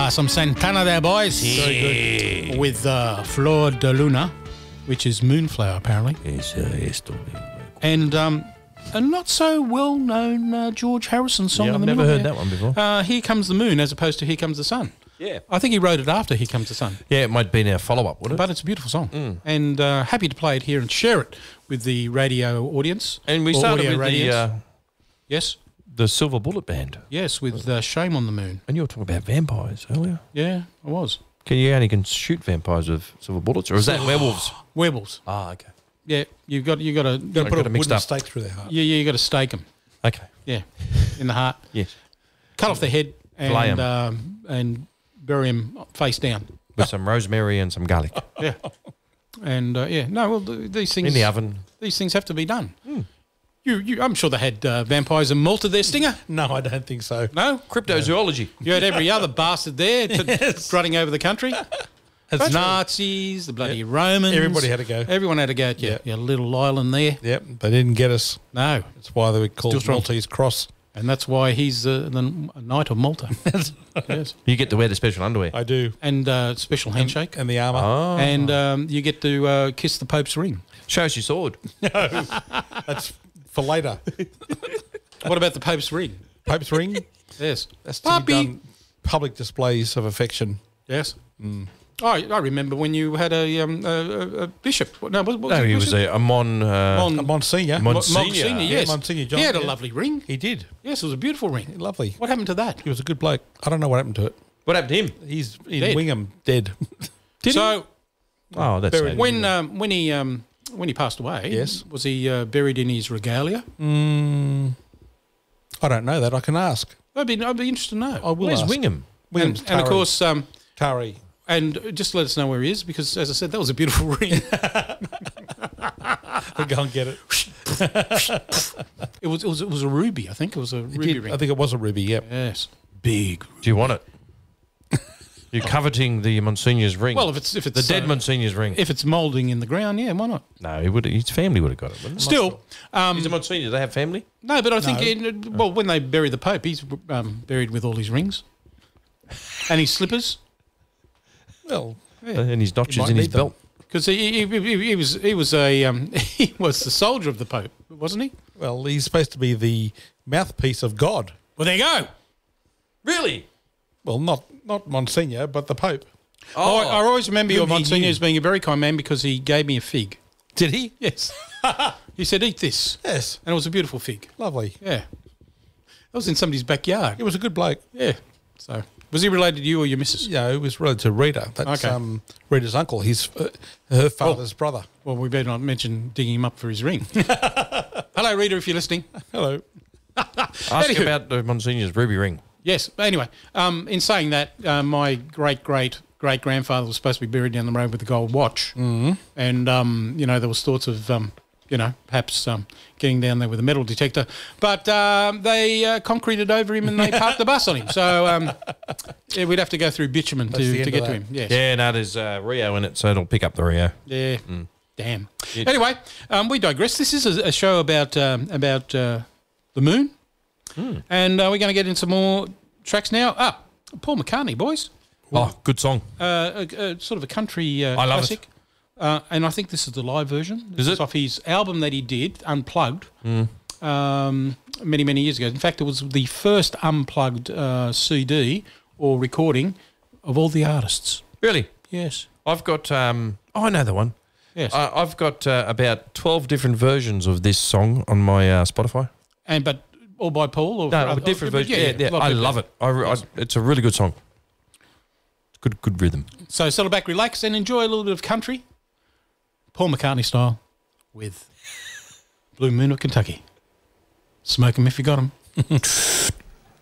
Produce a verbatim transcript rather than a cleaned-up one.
Uh, some Santana there, boys. Yeah. Very good. With uh, Flor de Luna, which is moonflower, apparently. Yes, uh, yes, And um, a not so well-known uh, George Harrison song yeah, in I've the never middle heard there. that one before. Uh, Here Comes the Moon, as opposed to Here Comes the Sun. Yeah. I think he wrote it after Here Comes the Sun. Yeah, it might be our follow-up, wouldn't it? But it's a beautiful song. Mm. And uh, happy to play it here and share it with the radio audience. And we or started audio with the, radiance. uh, Yes, the Silver Bullet Band. yes, with uh, Shame on the Moon. And you were talking about vampires earlier. Yeah, I was. Can you only can shoot vampires with silver bullets, or is that werewolves? Werewolves. Ah, okay. Yeah, you've got you got to Got to I put got a it mixed wooden up. stake through their heart. yeah, yeah, you got to stake them. Okay. Yeah, in the heart. Yes. Cut off their head Flay 'em. and um, and bury them face down. With some rosemary and some garlic Yeah, and uh, yeah, no, well, th- these things in the oven. These things have to be done. You, you, I'm sure they had uh, vampires in Malta there, Stinger. No, I don't think so. No, Cryptozoology. you had every other bastard there t- strutting over the country. That's The true. Nazis, the bloody Romans. Everybody had a go. Everyone had a go at you, Yeah. your little island there. Yep, they didn't get us. No, That's why they were Still called strong. Maltese Cross. and that's why he's uh, the Knight of Malta. Yes, You get to wear the special underwear. I do. and uh, special handshake, And the armour. Oh. and um, you get to uh, kiss the Pope's ring. Show us your sword. That's for later. What about the Pope's ring? Pope's ring. Yes, That's to Puppy. be done. Public displays of affection. Yes. Oh, I remember when you had a um, a, a, a bishop. No, what, what No, it, he was a, a mon. Uh, Mon- A Monsignor. Mon- Mo- Monsignor. Monsignor, Yeah, yes. Monsignor John, He had a yeah. lovely ring. He did. Yes, it was a beautiful ring. Lovely. What happened to that? He was a good bloke. I don't know what happened to it. what happened to him? He's in Dead. Wingham, dead. Did so Oh, that's Buried sad. when um, when he um, when he passed away, Yes. was he uh, buried in his regalia? Mm, I don't know that. I can ask. I'd be I'd be interested to know. I will Where's ask. Wingham? Wingham's and, and of Tarry. course, um, Tarry. and just let us know where he is, because as I said, that was a beautiful ring. We'll go and get it. it was it was it was a ruby, I think. It was a It ruby did. ring. I think it was a ruby, yep. Yes, big. Do you want it? You're coveting the Monsignor's ring. Well, if it's if it's the dead uh, Monsignor's ring. if it's moulding in the ground, yeah, why not? no, he would. His family would have got it. Wouldn't it? Still, um, He's a Monsignor. Do they have family? no, but I think No. in, well, when they bury the Pope, he's um, buried with all his rings and his slippers, Well, Uh, and his notches might in his need them. belt. because he, he, he, he was he was a um, he was the soldier of the Pope, wasn't he? well, he's supposed to be the mouthpiece of God. Well, there you go. Really? Well, not not Monsignor, but the Pope. Oh. I, I always remember your Whom he Monsignor knew. as being a very kind man, because he gave me a fig. Did he? Yes, he said, "Eat this," Yes. and it was a beautiful fig. Lovely. Yeah, that was in somebody's backyard. He was a good bloke. Yeah. So, was he related to you or your missus? Yeah, he was related to Rita. That's Okay. um, Rita's uncle. His uh, her father's brother. Well, we better not mention digging him up for his ring. Hello, Rita, if you're listening. Hello. Ask Anywho. about the Monsignor's ruby ring. Yes, but anyway, um, in saying that, uh, my great great great grandfather was supposed to be buried down the road with the gold watch, mm-hmm. and um, you know there was thoughts of um, you know perhaps um, getting down there with a metal detector, but um, they uh, concreted over him and they parked the bus on him. So um, yeah, we'd have to go through bitumen That's the to, end to of get to that. him. Yes. Yeah, no, there's uh, Rio in it, so it'll pick up the Rio. Yeah. Damn. Anyway, um, we digress. This is a, a show about um, about uh, the moon, and uh, we're going to get into some more tracks now. Ah, Paul McCartney, boys. Oh, good song. Uh, a, a, sort of a country uh, I love classic. Uh, and I think this is the live version. This Is it? off his album that he did, Unplugged, um, many, many years ago. In fact, it was the first Unplugged uh, C D or recording of all the artists. Really? Yes. I've got. Um, oh, I know the one. Yes. Uh, I've got uh, about twelve different versions of this song on my uh, Spotify. and but all by Paul? Or No, other- different oh, versions. Yeah, yeah, a lot of I people. love it. I, re- I, it's a really good song. Good, good rhythm. So settle back, relax, and enjoy a little bit of country, Paul McCartney style, with Blue Moon of Kentucky. Smoke 'em if you got 'em.